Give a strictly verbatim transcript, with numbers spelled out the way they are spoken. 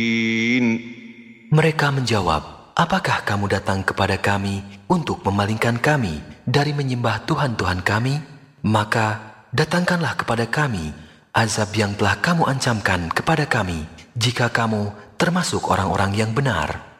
Mereka menjawab, apakah kamu datang kepada kami untuk memalingkan kami dari menyembah Tuhan-Tuhan kami? Maka datangkanlah kepada kami azab yang telah kamu ancamkan kepada kami, jika kamu termasuk orang-orang yang benar.